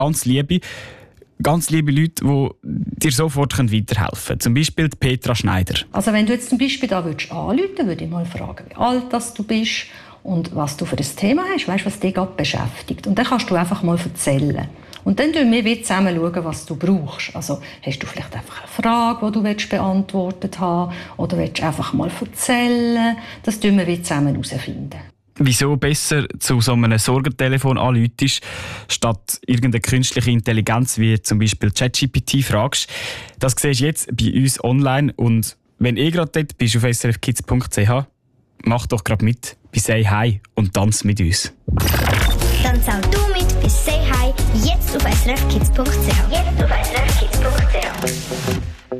ganz liebe Leute, die dir sofort weiterhelfen können. Zum Beispiel die Petra Schneider. Also wenn du jetzt zum Beispiel da anrufen würdest, würde ich mal fragen, wie alt du bist und was du für ein Thema hast, weißt, was dich gerade beschäftigt. Und dann kannst du einfach mal erzählen. Und dann schauen wir zusammen, was du brauchst. Also hast du vielleicht einfach eine Frage, die du beantwortet haben willst, oder willst du einfach mal erzählen? Das schauen wir zusammen herausfinden. Wieso besser zu so einem Sorgentelefon anrufst, statt irgendeine künstliche Intelligenz wie zum Beispiel ChatGPT fragst. Das siehst du jetzt bei uns online. Und wenn gerade dort bist auf srfkids.ch, mach doch gerade mit bei «Say Hi» und tanz mit uns. Tanz auch du mit bei «Say Hi» jetzt auf srfkids.ch.